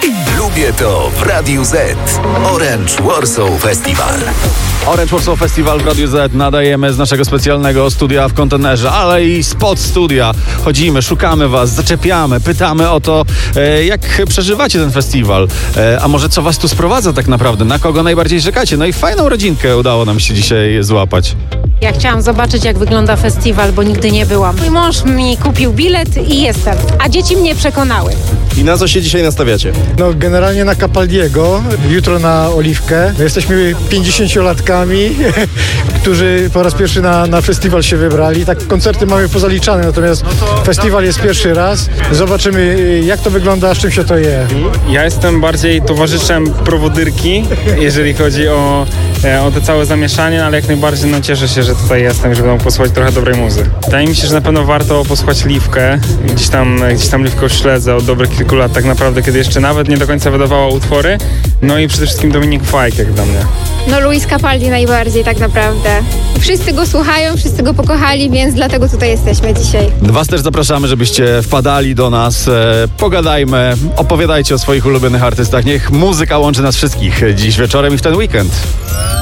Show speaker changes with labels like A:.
A: Lubię to w Radiu Z. Orange Warsaw Festival.
B: Orange Warsaw Festival w Radiu Z nadajemy z naszego specjalnego studia w kontenerze, ale i spod studia. Chodzimy, szukamy was, zaczepiamy, pytamy o to, jak przeżywacie ten festiwal. A może co was tu sprowadza tak naprawdę? Na kogo najbardziej czekacie? No i fajną rodzinkę udało nam się dzisiaj złapać.
C: Ja chciałam zobaczyć, jak wygląda festiwal, bo nigdy nie byłam. Mój mąż mi kupił bilet i jestem, a dzieci mnie przekonały.
D: I na co się dzisiaj nastawiacie?
E: No generalnie na Capaldiego, jutro na Oliwkę. My jesteśmy 50-latkami, którzy po raz pierwszy na festiwal się wybrali. Tak koncerty mamy pozaliczane, natomiast festiwal jest pierwszy raz. Zobaczymy, jak to wygląda, z czym się to je.
F: Ja jestem bardziej towarzyszem prowodyrki, jeżeli chodzi o to całe zamieszanie, ale jak najbardziej cieszę się, że tutaj jestem, żeby posłuchać trochę dobrej muzy. Wydaje mi się, że na pewno warto posłuchać Liwkę. Gdzieś tam Liwkę śledzę od dobrych kilku lat tak naprawdę, kiedy jeszcze nawet nie do końca wydawała utwory. No i przede wszystkim Dominik Fajk, jak dla mnie.
G: No Luis Capaldi najbardziej tak naprawdę. Wszyscy go słuchają, wszyscy go pokochali, więc dlatego tutaj jesteśmy dzisiaj.
B: Was też zapraszamy, żebyście wpadali do nas, pogadajmy, opowiadajcie o swoich ulubionych artystach. Niech muzyka łączy nas wszystkich dziś wieczorem i w ten weekend.